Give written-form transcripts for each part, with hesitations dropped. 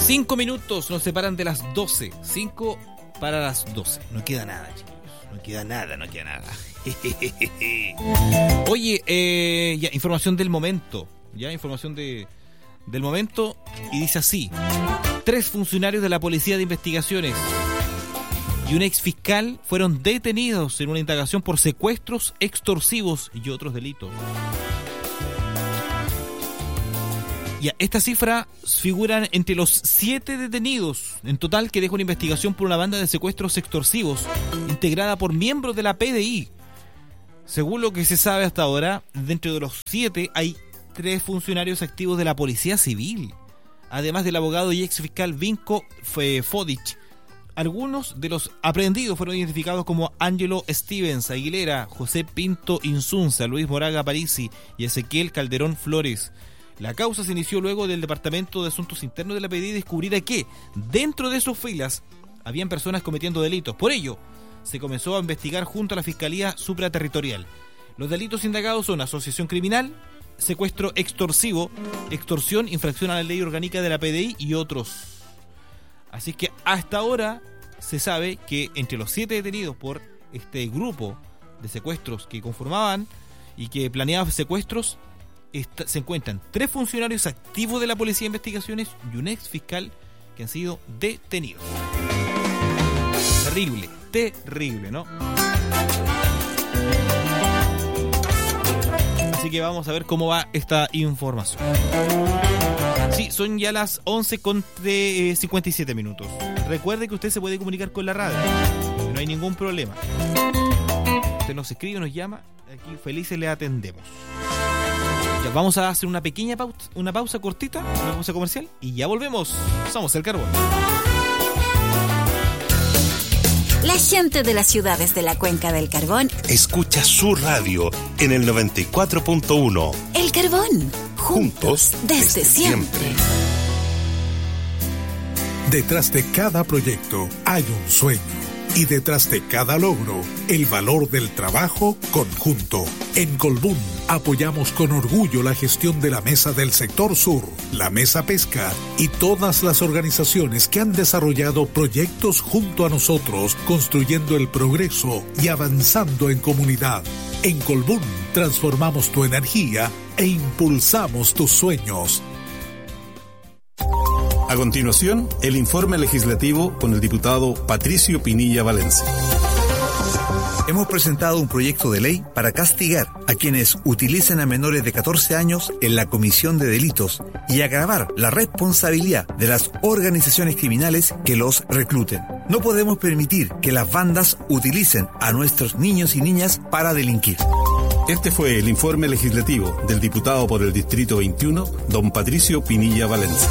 5 minutos nos separan de las 12. 5 para las 12. No queda nada, chiquillos. No queda nada. Oye, ya, información del momento. Del momento. Y dice así: 3 funcionarios de la Policía de Investigaciones y un ex fiscal fueron detenidos en una indagación por secuestros extorsivos y otros delitos. Ya, esta cifra figuran entre los 7 detenidos en total que deja una investigación por una banda de secuestros extorsivos integrada por miembros de la PDI. Según lo que se sabe hasta ahora, dentro de los 7 hay 3 funcionarios activos de la Policía Civil, además del abogado y ex fiscal Vinko Fodic. Algunos de los aprehendidos fueron identificados como Ángelo Stevens Aguilera, José Pinto Insunza, Luis Moraga Parisi y Ezequiel Calderón Flores. La causa se inició luego del Departamento de Asuntos Internos de la PDI descubriera que dentro de sus filas habían personas cometiendo delitos. Por ello, se comenzó a investigar junto a la Fiscalía Supraterritorial. Los delitos indagados son asociación criminal, secuestro extorsivo, extorsión, infracción a la ley orgánica de la PDI y otros. Así que hasta ahora se sabe que entre los 7 detenidos por este grupo de secuestros que conformaban y que planeaban secuestros, se encuentran 3 funcionarios activos de la Policía de Investigaciones y un ex fiscal que han sido detenidos. Terrible, ¿no? Así que vamos a ver cómo va esta información. Sí, son ya las 11:57 minutos. Recuerde que usted se puede comunicar con la radio, no hay ningún problema. Usted nos escribe, nos llama, aquí felices le atendemos. Ya, vamos a hacer una pequeña pausa cortita, una pausa comercial, y ya volvemos. Somos El Carbón. La gente de las ciudades de la Cuenca del Carbón escucha su radio en el 94.1. El Carbón, juntos desde siempre. Detrás de cada proyecto hay un sueño. Y detrás de cada logro, el valor del trabajo conjunto. En Colbún apoyamos con orgullo la gestión de la Mesa del Sector Sur, la Mesa Pesca y todas las organizaciones que han desarrollado proyectos junto a nosotros, construyendo el progreso y avanzando en comunidad. En Colbún transformamos tu energía e impulsamos tus sueños. A continuación, el informe legislativo con el diputado Patricio Pinilla Valencia. Hemos presentado un proyecto de ley para castigar a quienes utilicen a menores de 14 años en la comisión de delitos y agravar la responsabilidad de las organizaciones criminales que los recluten. No podemos permitir que las bandas utilicen a nuestros niños y niñas para delinquir. Este fue el informe legislativo del diputado por el Distrito 21, don Patricio Pinilla Valencia.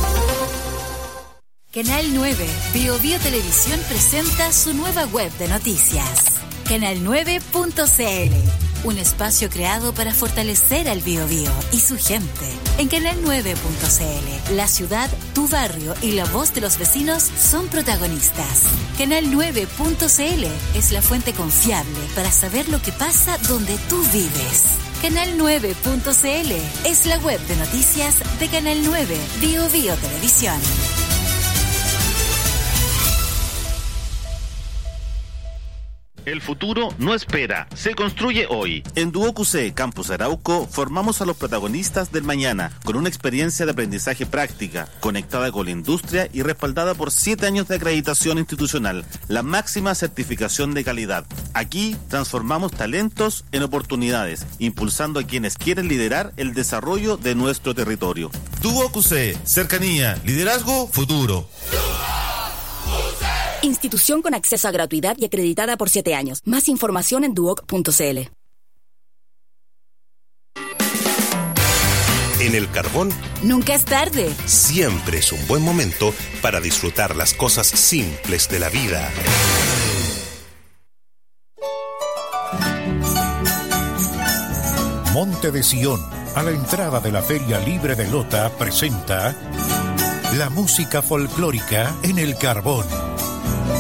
Canal 9, Bio Televisión presenta su nueva web de noticias. Canal9.cl, un espacio creado para fortalecer al Biobío y su gente. En Canal9.cl, la ciudad, tu barrio y la voz de los vecinos son protagonistas. Canal9.cl es la fuente confiable para saber lo que pasa donde tú vives. Canal9.cl es la web de noticias de Canal 9, Bio Televisión. El futuro no espera, se construye hoy. En Duoc UC Campus Arauco formamos a los protagonistas del mañana con una experiencia de aprendizaje práctica, conectada con la industria y respaldada por 7 años de acreditación institucional, la máxima certificación de calidad. Aquí transformamos talentos en oportunidades, impulsando a quienes quieren liderar el desarrollo de nuestro territorio. Duoc UC, cercanía, liderazgo, futuro. Institución con acceso a gratuidad y acreditada por 7 años. Más información en duoc.cl. En El Carbón, nunca es tarde. Siempre es un buen momento para disfrutar las cosas simples de la vida. Monte de Sion, a la entrada de la Feria Libre de Lota, presenta la música folclórica en El Carbón.